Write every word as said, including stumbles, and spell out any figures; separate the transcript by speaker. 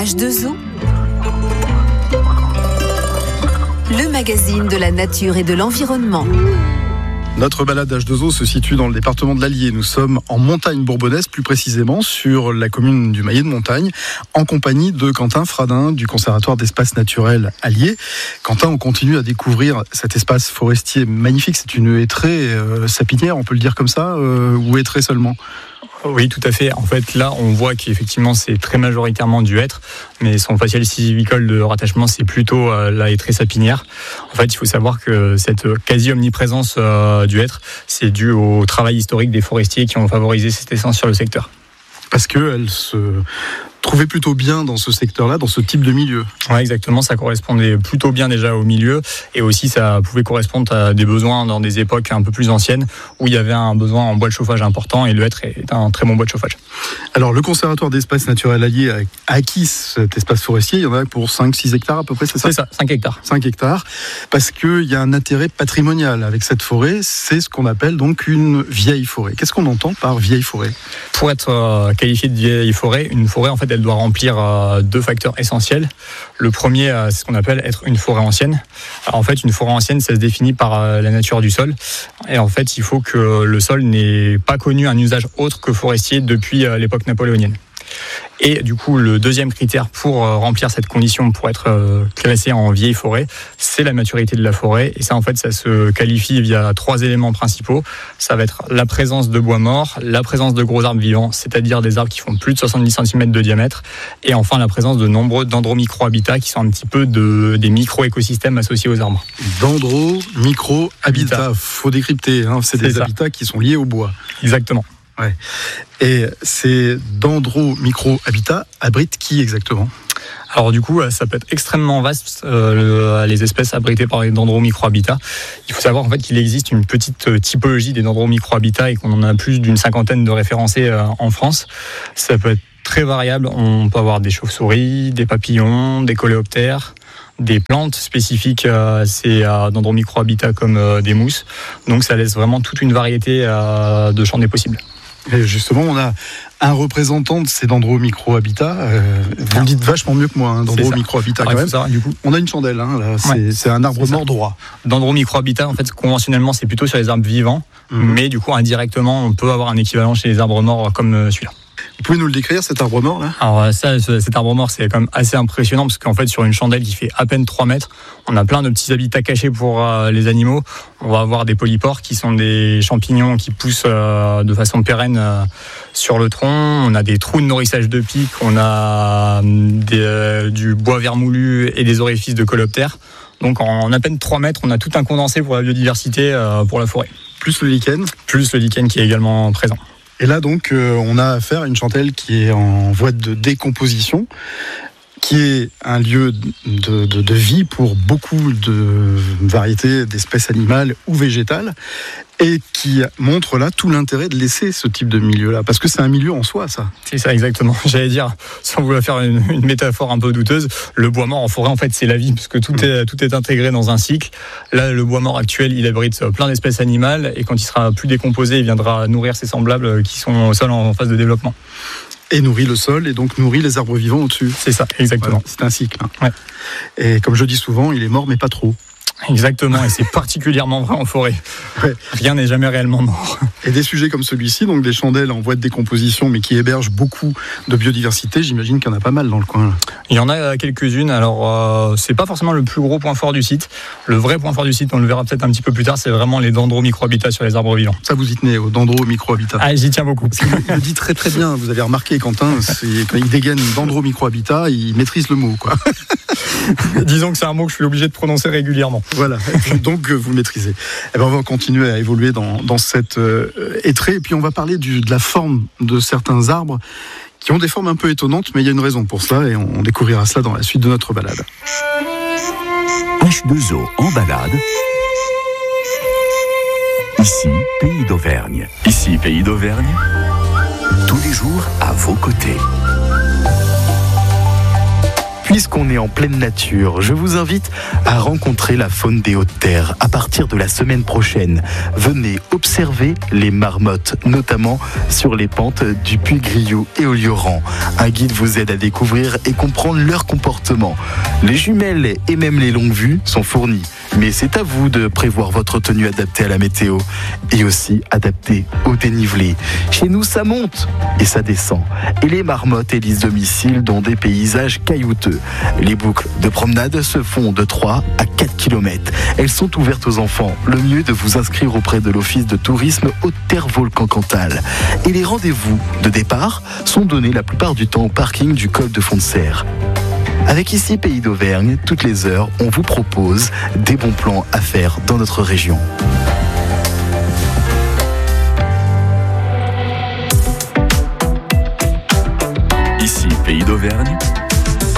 Speaker 1: H deux O, le magazine de la nature et de l'environnement.
Speaker 2: Notre balade H deux O se situe dans le département de l'Allier. Nous sommes en montagne bourbonnaise, plus précisément sur la commune du Maillet de Montagne, en compagnie de Quentin Fradin du Conservatoire d'espaces naturels Allier. Quentin, on continue à découvrir cet espace forestier magnifique. C'est une hêtraie euh, sapinière, on peut le dire comme ça, euh, ou hêtraie seulement ?
Speaker 3: Oui, tout à fait. En fait, là, on voit qu'effectivement, c'est très majoritairement du hêtre, mais son facial sylvicole de rattachement, c'est plutôt euh, la hêtraie sapinière. En fait, il faut savoir que cette quasi-omniprésence euh, du hêtre, c'est dû au travail historique des forestiers qui ont favorisé cette essence sur le secteur.
Speaker 2: Parce qu'elle se trouvait plutôt bien dans ce secteur-là, dans ce type de milieu.
Speaker 3: Oui, exactement. Ça correspondait plutôt bien déjà au milieu, et aussi ça pouvait correspondre à des besoins dans des époques un peu plus anciennes où il y avait un besoin en bois de chauffage important, et le hêtre est un très bon bois de chauffage.
Speaker 2: Alors, le Conservatoire d'espaces naturels Allier a acquis cet espace forestier. Il y en a pour cinq six hectares à peu près, c'est ça ?
Speaker 3: C'est ça, cinq hectares.
Speaker 2: cinq hectares, parce qu'il y a un intérêt patrimonial avec cette forêt. C'est ce qu'on appelle donc une vieille forêt. Qu'est-ce qu'on entend par vieille forêt ?
Speaker 3: Pour être euh, qualifié de vieille forêt, une forêt, en fait, elle doit remplir euh, deux facteurs essentiels. Le premier, euh, c'est ce qu'on appelle être une forêt ancienne. Alors, en fait, une forêt ancienne, ça se définit par euh, la nature du sol. Et en fait, il faut que le sol n'ait pas connu un usage autre que forestier depuis euh, l'époque napoléonienne. Et du coup, le deuxième critère pour euh, remplir cette condition, pour être euh, classé en vieille forêt, c'est la maturité de la forêt. Et ça, en fait, ça se qualifie via trois éléments principaux. Ça va être la présence de bois morts, la présence de gros arbres vivants, c'est-à-dire des arbres qui font plus de soixante-dix centimètres de diamètre, et enfin la présence de nombreux dendro-micro-habitats qui sont un petit peu de, des micro-écosystèmes associés aux arbres.
Speaker 2: Dendro-micro-habitats, faut décrypter, hein. c'est, c'est des ça. habitats qui sont liés au bois.
Speaker 3: Exactement.
Speaker 2: Ouais. Et ces dendro-micro-habitats abritent qui exactement ?
Speaker 3: Alors du coup, ça peut être extrêmement vaste, euh, les espèces abritées par les dendro-micro-habitats. Il faut savoir en fait qu'il existe une petite typologie des dendro-micro-habitats et qu'on en a plus d'une cinquantaine de référencés euh, en France. Ça peut être très variable. On peut avoir des chauves-souris, des papillons, des coléoptères, des plantes spécifiques à ces dendro-micro-habitats comme euh, des mousses. Donc ça laisse vraiment toute une variété euh, de champs des possibles.
Speaker 2: Et justement, on a un représentant de ces dendro-micro-habitats. Euh, vous le dites vachement mieux que moi, hein, dendro-micro-habitat quand même. Ça, du coup. On a une chandelle, hein, là. C'est, ouais, c'est un arbre mort droit.
Speaker 3: Dendro-micro-habitat, en fait, conventionnellement, c'est plutôt sur les arbres vivants. Mmh. Mais du coup, indirectement, on peut avoir un équivalent chez les arbres morts comme celui-là.
Speaker 2: Vous pouvez nous le décrire, cet arbre mort là ?
Speaker 3: Alors ça, cet arbre mort, c'est quand même assez impressionnant parce qu'en fait, sur une chandelle qui fait à peine trois mètres, on a plein de petits habitats cachés pour euh, les animaux. On va avoir des polypores qui sont des champignons qui poussent euh, de façon pérenne euh, sur le tronc. On a des trous de nourrissage de pics, on a des, euh, du bois vermoulu et des orifices de coléoptères. Donc en à peine trois mètres, on a tout un condensé pour la biodiversité, euh, pour la forêt.
Speaker 2: Plus le lichen ?
Speaker 3: Plus le lichen qui est également présent.
Speaker 2: Et là, donc, euh, on a affaire à une chandelle qui est en voie de décomposition, qui est un lieu de, de, de vie pour beaucoup de variétés d'espèces animales ou végétales, et qui montre là tout l'intérêt de laisser ce type de milieu-là, parce que c'est un milieu en soi, ça.
Speaker 3: C'est ça, exactement. J'allais dire, sans vouloir faire une, une métaphore un peu douteuse, le bois mort en forêt, en fait, c'est la vie, parce que tout est, tout est intégré dans un cycle. Là, le bois mort actuel, il abrite plein d'espèces animales, et quand il sera plus décomposé, il viendra nourrir ses semblables qui sont au sol en phase de développement.
Speaker 2: Et nourrit le sol, et donc nourrit les arbres vivants au-dessus.
Speaker 3: C'est ça, exactement.
Speaker 2: Voilà, c'est un cycle. Hein.
Speaker 3: Ouais.
Speaker 2: Et comme je dis souvent, il est mort, mais pas trop.
Speaker 3: Exactement, et c'est particulièrement vrai en forêt. Ouais. Rien n'est jamais réellement mort.
Speaker 2: Et des sujets comme celui-ci, donc des chandelles en voie de décomposition, mais qui hébergent beaucoup de biodiversité, j'imagine qu'il y en a pas mal dans le coin. Là.
Speaker 3: Il y en a quelques-unes. Alors, euh, c'est pas forcément le plus gros point fort du site. Le vrai point fort du site, on le verra peut-être un petit peu plus tard, c'est vraiment les dendro-micro-habitats sur les arbres vivants.
Speaker 2: Ça, vous y tenez, aux dendro-micro-habitats.
Speaker 3: Ah, j'y tiens beaucoup.
Speaker 2: Il le dit très très bien. Vous avez remarqué, Quentin, c'est, quand il dégaine dendro-micro-habitat, il maîtrise le mot, quoi.
Speaker 3: Disons que c'est un mot que je suis obligé de prononcer régulièrement.
Speaker 2: Voilà, donc vous le maîtrisez. Eh ben, on va continuer à évoluer dans, dans cette euh, hêtraie, et puis on va parler du, de la forme de certains arbres qui ont des formes un peu étonnantes, mais il y a une raison pour ça, et on, on découvrira cela dans la suite de notre balade.
Speaker 4: H deux O en balade. Ici, Pays d'Auvergne. Ici, Pays d'Auvergne. Tous les jours à vos côtés.
Speaker 5: Puisqu'on on est en pleine nature, je vous invite à rencontrer la faune des Hautes-Terres à partir de la semaine prochaine. Venez observer les marmottes, notamment sur les pentes du Puy-Grioux et au Lioran. Un guide vous aide à découvrir et comprendre leur comportement. Les jumelles et même les longues vues sont fournies, mais c'est à vous de prévoir votre tenue adaptée à la météo et aussi adaptée au dénivelé. Chez nous, ça monte et ça descend. Et les marmottes élisent domicile dans des paysages caillouteux. Les boucles de promenade se font de trois à quatre kilomètres. Elles sont ouvertes aux enfants. Le mieux est de vous inscrire auprès de l'office de tourisme Haute-Terre Volcan Cantal. Et les rendez-vous de départ sont donnés la plupart du temps au parking du col de Font-de-Serre. Avec ici Pays d'Auvergne, toutes les heures, on vous propose des bons plans à faire dans notre région.
Speaker 4: Ici Pays d'Auvergne,